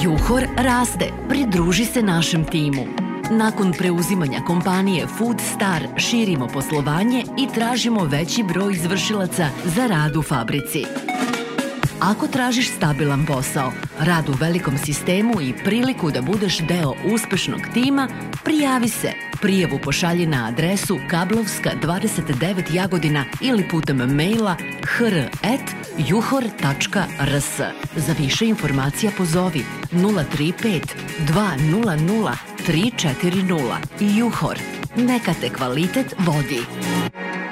Juhor raste, pridruži se našem timu. Nakon preuzimanja kompanije Food Star širimo poslovanje i tražimo veći broj izvršilaca za rad u fabrici. Ako tražiš stabilan posao, rad u velikom sistemu i priliku da budeš deo uspešnog tima, prijavi se. Prijavu pošalji na adresu Kablovska 29 Jagodina ili putem maila hr@juhor.rs. Za više informacija pozovi 035 200 340. Juhor. Neka te kvalitet vodi.